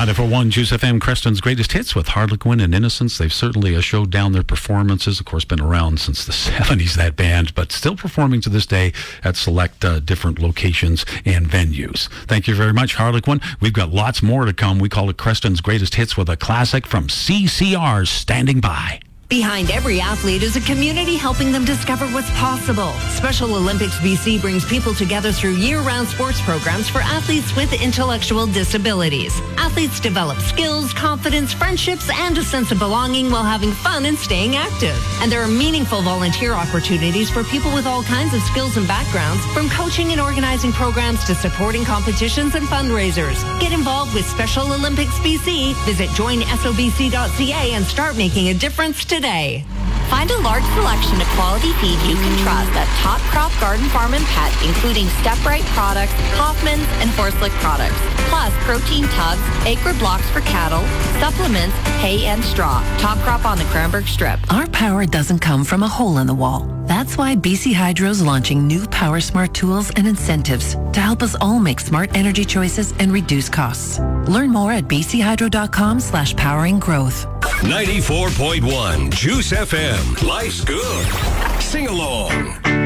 94.1 Juice FM, Creston's greatest hits with Harlequin and Innocence. They've certainly showed down their performances. Of course, been around since the 70s, that band, but still performing to this day at select different locations and venues. Thank you very much, Harlequin. We've got lots more to come. We call it Creston's greatest hits with a classic from CCR's Standing By. Behind every athlete is a community helping them discover what's possible. Special Olympics BC brings people together through year-round sports programs for athletes with intellectual disabilities. Athletes develop skills, confidence, friendships, and a sense of belonging while having fun and staying active. And there are meaningful volunteer opportunities for people with all kinds of skills and backgrounds, from coaching and organizing programs to supporting competitions and fundraisers. Get involved with Special Olympics BC. Visit joinsobc.ca and start making a difference today. Find a large selection of quality feed you can trust at Top Crop Garden Farm and Pet, including StepRite products, Hoffman's, and Forslick products. Plus, protein tubs, acre blocks for cattle, supplements, hay, and straw. Top Crop on the Cranbrook Strip. Our power doesn't come from a hole in the wall. That's why BC Hydro's launching new Power Smart tools and incentives to help us all make smart energy choices and reduce costs. Learn more at bchydro.com/powering growth. 94.1 Juice FM. Life's good. Sing along.